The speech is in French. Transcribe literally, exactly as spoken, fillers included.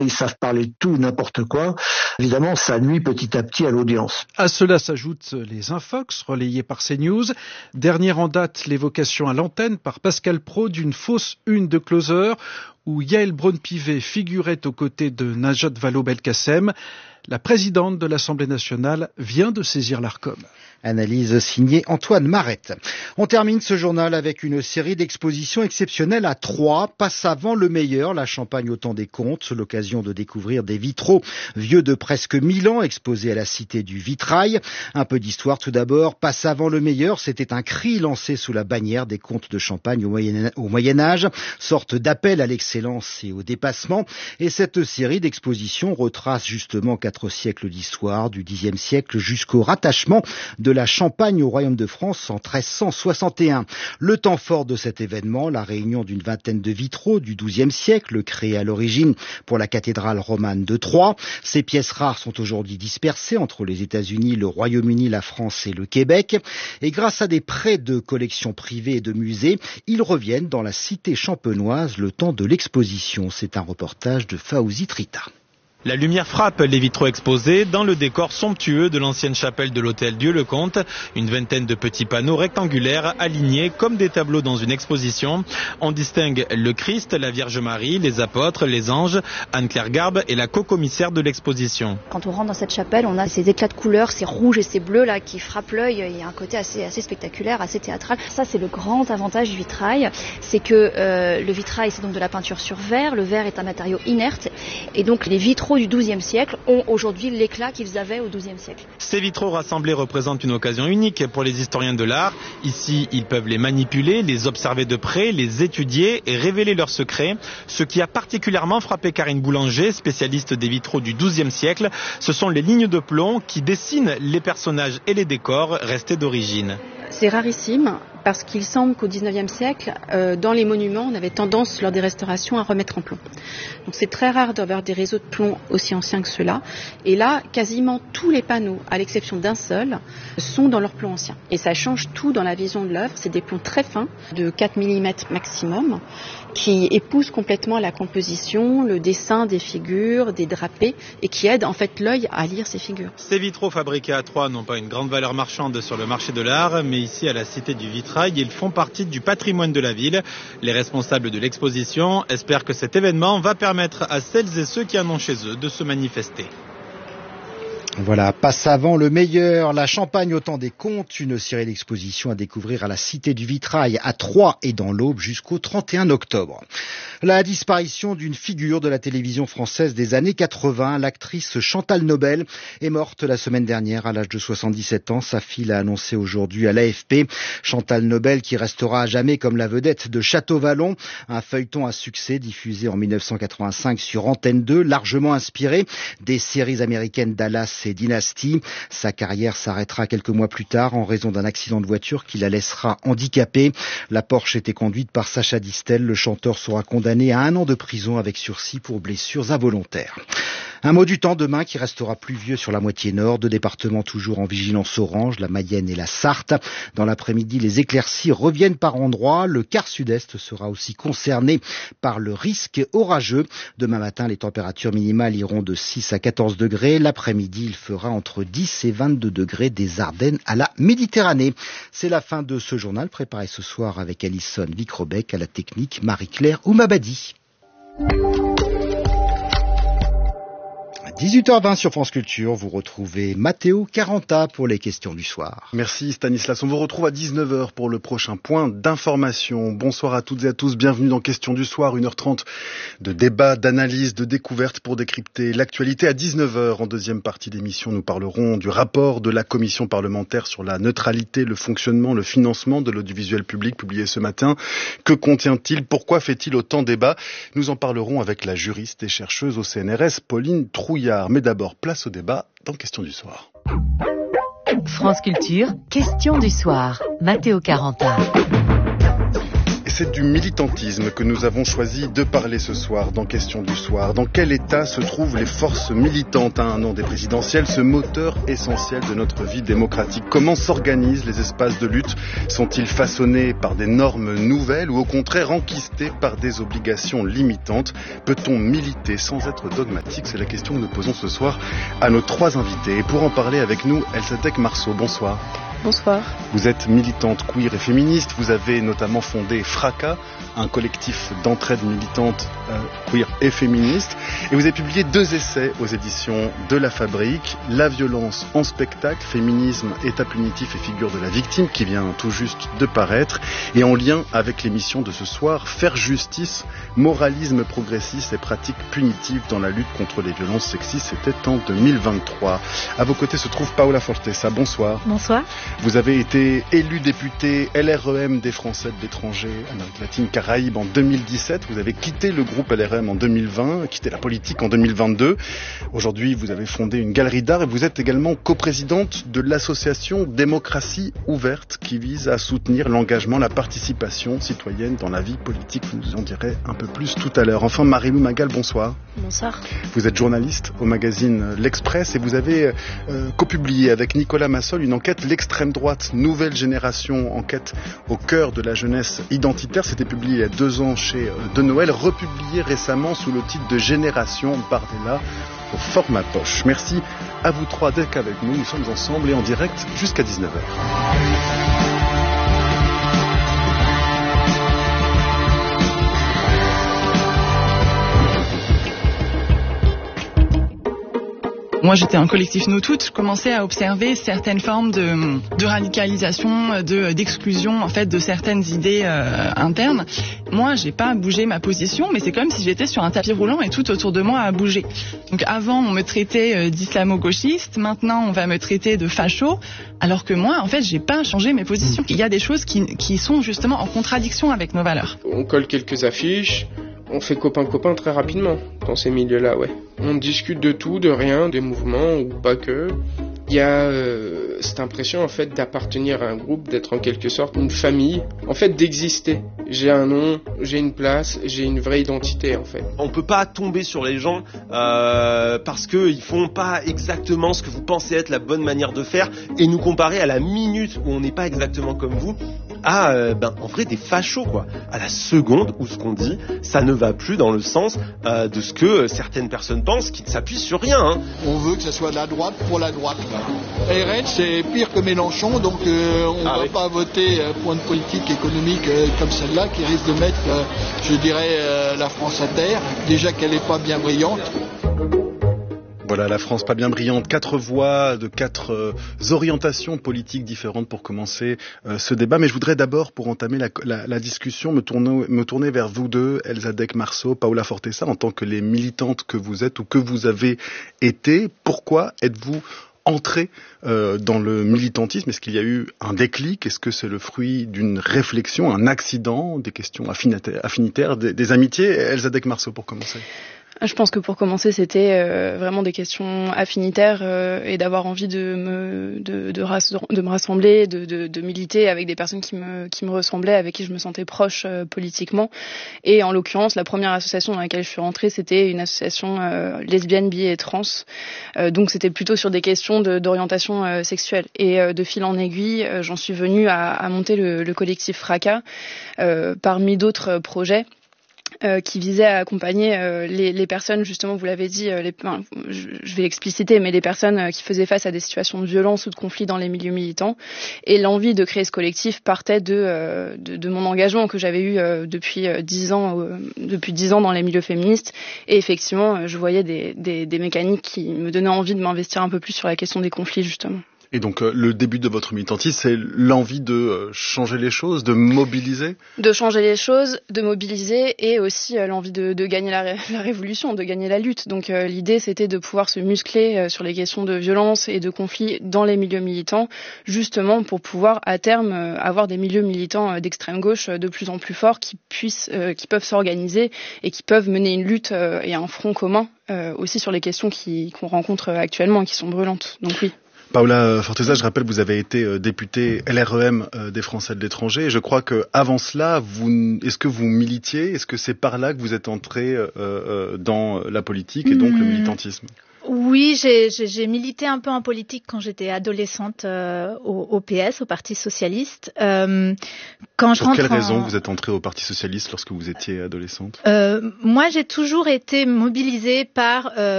Ils savent parler de tout, n'importe quoi. Évidemment, ça nuit petit à petit à l'audience. À cela s'ajoutent les infox relayés par CNews. Dernière en date, l'évocation à l'antenne par Pascal Praud d'une fausse une de Closer où Yael Braun-Pivet figurait aux côtés de Najat Vallaud-Belkacem. La présidente de l'Assemblée nationale vient de saisir l'Arcom. Analyse signée Antoine Marette. On termine ce journal avec une série d'expositions exceptionnelles à Troyes. Passe avant le meilleur, la Champagne au temps des contes. L'occasion de découvrir des vitraux vieux de presque mille ans exposés à la Cité du Vitrail. Un peu d'histoire tout d'abord. Passe avant le meilleur, c'était un cri lancé sous la bannière des comtes de Champagne au Moyen, au Moyen-Âge. Sorte d'appel à l'excellence et au dépassement. Et cette série d'expositions retrace justement quatre siècles d'histoire, du dixième siècle jusqu'au rattachement de de la Champagne au Royaume de France en treize cent soixante et un. Le temps fort de cet événement, la réunion d'une vingtaine de vitraux du douzième siècle, créés à l'origine pour la cathédrale romane de Troyes. Ces pièces rares sont aujourd'hui dispersées entre les États-Unis, le Royaume-Uni, la France et le Québec. Et grâce à des prêts de collections privées et de musées, ils reviennent dans la cité champenoise le temps de l'exposition. C'est un reportage de Fawzi Trita. La lumière frappe les vitraux exposés dans le décor somptueux de l'ancienne chapelle de l'hôtel Dieu-le-Comte. Une vingtaine de petits panneaux rectangulaires alignés comme des tableaux dans une exposition. On distingue le Christ, la Vierge Marie, les apôtres, les anges, Anne-Claire Garbe et la co-commissaire de l'exposition. Quand on rentre dans cette chapelle, on a ces éclats de couleurs, ces rouges et ces bleus là qui frappent l'œil. Il y a un côté assez, assez spectaculaire, assez théâtral. Ça, c'est le grand avantage du vitrail. C'est que euh, le vitrail, c'est donc de la peinture sur verre. Le verre est un matériau inerte. Et donc les vitraux du douzième siècle ont aujourd'hui l'éclat qu'ils avaient au douzième siècle. Ces vitraux rassemblés représentent une occasion unique pour les historiens de l'art. Ici, ils peuvent les manipuler, les observer de près, les étudier et révéler leurs secrets. Ce qui a particulièrement frappé Karine Boulanger, spécialiste des vitraux du douzième siècle, ce sont les lignes de plomb qui dessinent les personnages et les décors restés d'origine. C'est rarissime parce qu'il semble qu'au dix-neuvième siècle, euh, dans les monuments, on avait tendance, lors des restaurations, à remettre en plomb. Donc c'est très rare d'avoir des réseaux de plomb aussi anciens que ceux-là. Et là, quasiment tous les panneaux, à l'exception d'un seul, sont dans leur plomb ancien. Et ça change tout dans la vision de l'œuvre. C'est des plombs très fins, de quatre millimètres maximum, qui épousent complètement la composition, le dessin des figures, des drapés, et qui aident en fait l'œil à lire ces figures. Ces vitraux fabriqués à Troyes n'ont pas une grande valeur marchande sur le marché de l'art, mais ici à la Cité du Vitrail, ils font partie du patrimoine de la ville. Les responsables de l'exposition espèrent que cet événement va permettre à celles et ceux qui en ont chez eux de se manifester. Voilà, passe avant le meilleur, la Champagne au temps des contes, une série d'expositions à découvrir à la Cité du Vitrail, à Troyes et dans l'Aube jusqu'au trente et un octobre. La disparition d'une figure de la télévision française des années quatre-vingts, l'actrice Chantal Nobel, est morte la semaine dernière à l'âge de soixante-dix-sept ans. Sa fille l'a annoncé aujourd'hui à l'A F P. Chantal Nobel qui restera à jamais comme la vedette de Château-Vallon, un feuilleton à succès diffusé en mille neuf cent quatre-vingt-cinq sur Antenne deux, largement inspiré des séries américaines Dallas et Dynasty. Sa carrière s'arrêtera quelques mois plus tard en raison d'un accident de voiture qui la laissera handicapée. La Porsche était conduite par Sacha Distel. Le chanteur sera condamné à un an de prison avec sursis pour blessures involontaires. Un mot du temps demain qui restera pluvieux sur la moitié nord. Deux départements toujours en vigilance orange, la Mayenne et la Sarthe. Dans l'après-midi, les éclaircies reviennent par endroits. Le quart sud-est sera aussi concerné par le risque orageux. Demain matin, les températures minimales iront de six à quatorze degrés. L'après-midi, il fera entre dix et vingt-deux degrés des Ardennes à la Méditerranée. C'est la fin de ce journal préparé ce soir avec Alison Vicrobec, à la technique Marie-Claire Oumabadi. dix-huit heures vingt sur France Culture, vous retrouvez Matteo Caranta pour les questions du soir. Merci Stanislas, on vous retrouve à dix-neuf heures pour le prochain point d'information. Bonsoir à toutes et à tous, bienvenue dans Questions du soir, une heure trente de débat, d'analyse, de découverte pour décrypter l'actualité. À dix-neuf heures, en deuxième partie d'émission, nous parlerons du rapport de la commission parlementaire sur la neutralité, le fonctionnement, le financement de l'audiovisuel public publié ce matin. Que contient-il? Pourquoi fait-il autant débat? Nous en parlerons avec la juriste et chercheuse au C N R S, Pauline Trouillard. Mais d'abord, place au débat dans Questions du soir. France Culture, Questions du soir. Matteo Caranta. c'est du militantisme que nous avons choisi de parler ce soir dans Question du soir. Dans quel état se trouvent les forces militantes à un an des présidentielles, ce moteur essentiel de notre vie démocratique? Comment s'organisent les espaces de lutte? Sont-ils façonnés par des normes nouvelles ou au contraire enquistés par des obligations limitantes? Peut-on militer sans être dogmatique? C'est la question que nous posons ce soir à nos trois invités. Et pour en parler avec nous, Elsadek Marceau, bonsoir. Bonsoir. Vous êtes militante queer et féministe. Vous avez notamment fondé Fracas, un collectif d'entraide militante euh, queer et féministe. Et vous avez publié deux essais aux éditions de La Fabrique. La violence en spectacle, féminisme, état punitif et figure de la victime, qui vient tout juste de paraître. Et en lien avec l'émission de ce soir, Faire justice, moralisme progressiste et pratiques punitives dans la lutte contre les violences sexistes. C'était en deux mille vingt-trois. À vos côtés se trouve Paola Forteza. Bonsoir. Bonsoir. Vous avez été élu député L R E M des Français de l'étranger, Amérique latine, Caraïbes en deux mille dix-sept. Vous avez quitté le groupe L R E M en deux mille vingt, quitté la politique en deux mille vingt-deux. Aujourd'hui, vous avez fondé une galerie d'art et vous êtes également coprésidente de l'association Démocratie Ouverte qui vise à soutenir l'engagement, la participation citoyenne dans la vie politique. Vous nous en direz un peu plus tout à l'heure. Enfin, Marie-Lou Magal, bonsoir. Bonsoir. Vous êtes journaliste au magazine L'Express et vous avez euh, copublié avec Nicolas Massol une enquête L'extrême droite, nouvelle génération, enquête au cœur de la jeunesse identitaire. C'était publié il y a deux ans chez De Noël, republié récemment sous le titre de Génération Bardella au format poche. Merci à vous trois d'être avec nous. Nous sommes ensemble et en direct jusqu'à dix-neuf heures. Moi, j'étais un collectif Nous Toutes. Je commençais à observer certaines formes de, de radicalisation, de, d'exclusion, en fait, de certaines idées euh, internes. Moi, j'ai pas bougé ma position, mais c'est comme si j'étais sur un tapis roulant et tout autour de moi a bougé. Donc, avant, on me traitait euh, d'islamo-gauchiste. Maintenant, on va me traiter de facho. Alors que moi, en fait, j'ai pas changé mes positions. Il y a des choses qui, qui sont justement en contradiction avec nos valeurs. On colle quelques affiches. On fait copain-copain très rapidement dans ces milieux-là, ouais. On discute de tout, de rien, des mouvements ou pas que. Il y a euh, cette impression en fait d'appartenir à un groupe, d'être en quelque sorte une famille, en fait d'exister. J'ai un nom, j'ai une place, j'ai une vraie identité en fait. On peut pas tomber sur les gens euh, parce qu'ils font pas exactement ce que vous pensez être la bonne manière de faire et nous comparer à la minute où on n'est pas exactement comme vous à euh, ben en vrai des fachos quoi. À la seconde où ce qu'on dit ça ne va plus dans le sens euh, de ce que certaines personnes pensent qui ne s'appuient sur rien. Hein. On veut que ça soit la droite pour la droite. R N c'est pire que Mélenchon donc euh, on ah, va oui. pas voter euh, pour une politique économique euh, comme celle-là qui risque de mettre euh, je dirais euh, la France à terre déjà qu'elle n'est pas bien brillante. Voilà, la France pas bien brillante. Quatre voix de quatre euh, orientations politiques différentes pour commencer euh, ce débat. Mais je voudrais d'abord, pour entamer la, la, la discussion, me tourner, me tourner vers vous deux, Elsadek Marceau, Paola Forteza, en tant que les militantes que vous êtes ou que vous avez été. Pourquoi êtes-vous entrée euh, dans le militantisme? Est-ce qu'il y a eu un déclic? Est-ce que c'est le fruit d'une réflexion, un accident, des questions affinitaires, affinitaires des, des amitiés? Elsadek Marceau, pour commencer. Je pense que pour commencer, c'était euh, vraiment des questions affinitaires euh, et d'avoir envie de me de, de, rass- de me rassembler, de, de, de militer avec des personnes qui me qui me ressemblaient, avec qui je me sentais proche euh, politiquement. Et en l'occurrence, la première association dans laquelle je suis rentrée, c'était une association euh, lesbienne, bi et trans. Euh, donc c'était plutôt sur des questions de, d'orientation euh, sexuelle. Et euh, de fil en aiguille, euh, j'en suis venue à, à monter le, le collectif Fracas euh, parmi d'autres projets. Euh, qui visait à accompagner euh, les, les personnes, justement, vous l'avez dit, euh, les, enfin, je, je vais expliciter, mais les personnes euh, qui faisaient face à des situations de violence ou de conflit dans les milieux militants. Et l'envie de créer ce collectif partait de, euh, de, de mon engagement que j'avais eu euh, depuis dix ans, euh, depuis dix ans dans les milieux féministes. Et effectivement, euh, je voyais des, des, des mécaniques qui me donnaient envie de m'investir un peu plus sur la question des conflits, justement. Et donc euh, le début de votre militantisme, c'est l'envie de euh, changer les choses, de mobiliser? De changer les choses, de mobiliser et aussi euh, l'envie de, de gagner la, ré- la révolution, de gagner la lutte. Donc euh, l'idée, c'était de pouvoir se muscler euh, sur les questions de violence et de conflit dans les milieux militants, justement pour pouvoir à terme euh, avoir des milieux militants euh, d'extrême gauche euh, de plus en plus forts qui puissent, euh, qui peuvent s'organiser et qui peuvent mener une lutte euh, et un front commun euh, aussi sur les questions qui, qu'on rencontre actuellement et qui sont brûlantes. Donc oui. Paola Forteza, je rappelle, vous avez été députée L R E M des Français de l'étranger. Je crois que avant cela, vous, est-ce que vous militiez? Est-ce que c'est par là que vous êtes entrée euh, dans la politique et donc mmh. le militantisme? Oui, j'ai, j'ai, j'ai milité un peu en politique quand j'étais adolescente euh, au, au P S, au Parti Socialiste. Euh, quand Pour je quelle rentre raison en... vous êtes entrée au Parti Socialiste lorsque vous étiez adolescente? euh, Moi, j'ai toujours été mobilisée par... Euh,